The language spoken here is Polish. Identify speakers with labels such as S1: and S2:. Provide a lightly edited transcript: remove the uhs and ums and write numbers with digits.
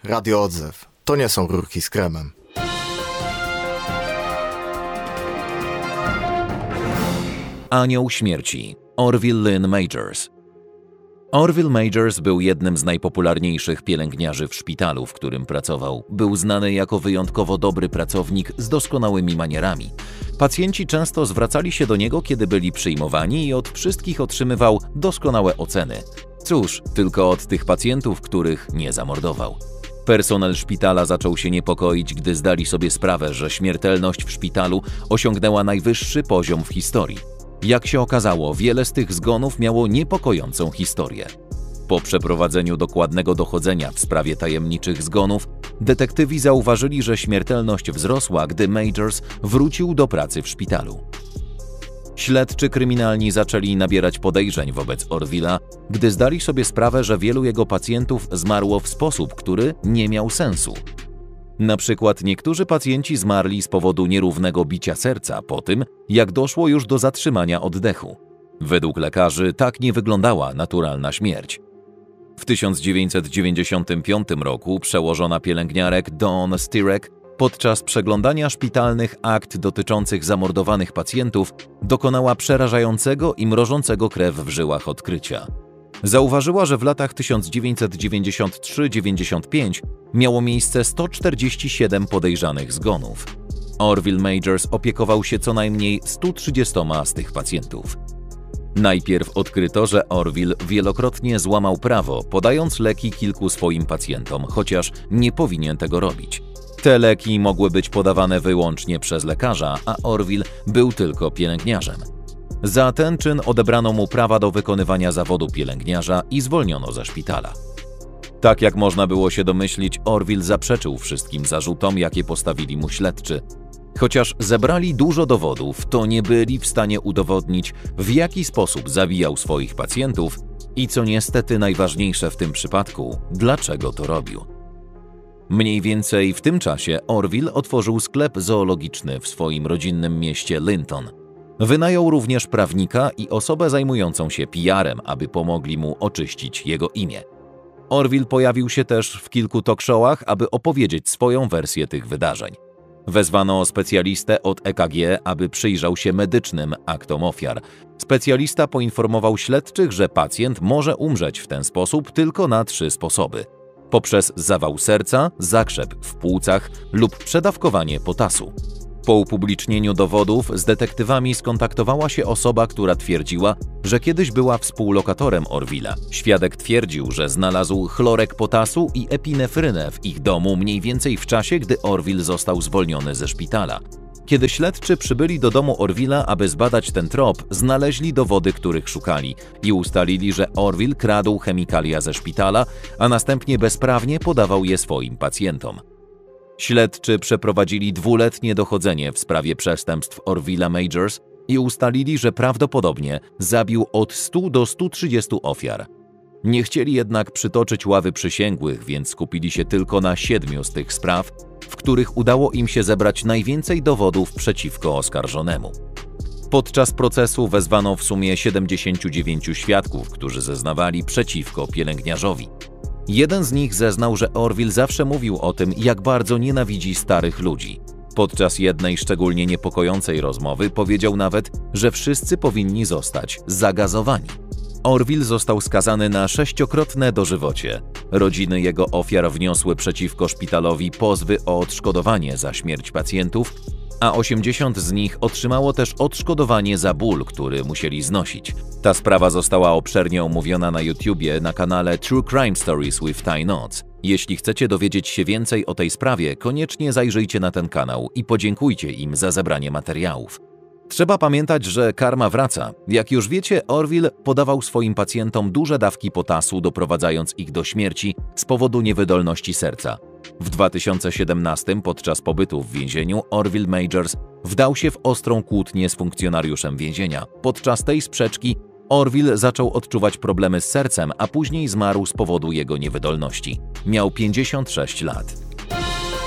S1: Radio Odzew. To nie są rurki z kremem.
S2: Anioł śmierci. Orville Lynn Majors. Orville Majors był jednym z najpopularniejszych pielęgniarzy w szpitalu, w którym pracował. Był znany jako wyjątkowo dobry pracownik z doskonałymi manierami. Pacjenci często zwracali się do niego, kiedy byli przyjmowani i od wszystkich otrzymywał doskonałe oceny. Cóż, tylko od tych pacjentów, których nie zamordował. Personel szpitala zaczął się niepokoić, gdy zdali sobie sprawę, że śmiertelność w szpitalu osiągnęła najwyższy poziom w historii. Jak się okazało, wiele z tych zgonów miało niepokojącą historię. Po przeprowadzeniu dokładnego dochodzenia w sprawie tajemniczych zgonów, detektywi zauważyli, że śmiertelność wzrosła, gdy Majors wrócił do pracy w szpitalu. Śledczy kryminalni zaczęli nabierać podejrzeń wobec Orville'a, gdy zdali sobie sprawę, że wielu jego pacjentów zmarło w sposób, który nie miał sensu. Na przykład niektórzy pacjenci zmarli z powodu nierównego bicia serca po tym, jak doszło już do zatrzymania oddechu. Według lekarzy tak nie wyglądała naturalna śmierć. W 1995 roku przełożona pielęgniarek Dawn Stirek podczas przeglądania szpitalnych akt dotyczących zamordowanych pacjentów dokonała przerażającego i mrożącego krew w żyłach odkrycia. Zauważyła, że w latach 1993-95 miało miejsce 147 podejrzanych zgonów. Orville Majors opiekował się co najmniej 130 z tych pacjentów. Najpierw odkryto, że Orville wielokrotnie złamał prawo, podając leki kilku swoim pacjentom, chociaż nie powinien tego robić. Te leki mogły być podawane wyłącznie przez lekarza, a Orville był tylko pielęgniarzem. Za ten czyn odebrano mu prawa do wykonywania zawodu pielęgniarza i zwolniono ze szpitala. Tak jak można było się domyślić, Orville zaprzeczył wszystkim zarzutom, jakie postawili mu śledczy. Chociaż zebrali dużo dowodów, to nie byli w stanie udowodnić, w jaki sposób zabijał swoich pacjentów i, co niestety najważniejsze w tym przypadku, dlaczego to robił. Mniej więcej w tym czasie Orville otworzył sklep zoologiczny w swoim rodzinnym mieście Linton. Wynajął również prawnika i osobę zajmującą się PR-em, aby pomogli mu oczyścić jego imię. Orville pojawił się też w kilku talk-showach, aby opowiedzieć swoją wersję tych wydarzeń. Wezwano specjalistę od EKG, aby przyjrzał się medycznym aktom ofiar. Specjalista poinformował śledczych, że pacjent może umrzeć w ten sposób tylko na 3 sposoby: poprzez zawał serca, zakrzep w płucach lub przedawkowanie potasu. Po upublicznieniu dowodów z detektywami skontaktowała się osoba, która twierdziła, że kiedyś była współlokatorem Orville'a. Świadek twierdził, że znalazł chlorek potasu i epinefrynę w ich domu mniej więcej w czasie, gdy Orville został zwolniony ze szpitala. Kiedy śledczy przybyli do domu Orville'a, aby zbadać ten trop, znaleźli dowody, których szukali i ustalili, że Orville kradł chemikalia ze szpitala, a następnie bezprawnie podawał je swoim pacjentom. Śledczy przeprowadzili 2-letnie dochodzenie w sprawie przestępstw Orville'a Majors i ustalili, że prawdopodobnie zabił od 100 do 130 ofiar. Nie chcieli jednak przytoczyć ławy przysięgłych, więc skupili się tylko na 7 z tych spraw, w których udało im się zebrać najwięcej dowodów przeciwko oskarżonemu. Podczas procesu wezwano w sumie 79 świadków, którzy zeznawali przeciwko pielęgniarzowi. Jeden z nich zeznał, że Orville zawsze mówił o tym, jak bardzo nienawidzi starych ludzi. Podczas jednej szczególnie niepokojącej rozmowy powiedział nawet, że wszyscy powinni zostać zagazowani. Orville został skazany na 6-krotne dożywocie. Rodziny jego ofiar wniosły przeciwko szpitalowi pozwy o odszkodowanie za śmierć pacjentów, a 80 z nich otrzymało też odszkodowanie za ból, który musieli znosić. Ta sprawa została obszernie omówiona na YouTubie na kanale True Crime Stories with Ty Notts. Jeśli chcecie dowiedzieć się więcej o tej sprawie, koniecznie zajrzyjcie na ten kanał i podziękujcie im za zebranie materiałów. Trzeba pamiętać, że karma wraca. Jak już wiecie, Orville podawał swoim pacjentom duże dawki potasu, doprowadzając ich do śmierci z powodu niewydolności serca. W 2017 podczas pobytu w więzieniu Orville Majors wdał się w ostrą kłótnię z funkcjonariuszem więzienia. Podczas tej sprzeczki Orville zaczął odczuwać problemy z sercem, a później zmarł z powodu jego niewydolności. Miał 56 lat.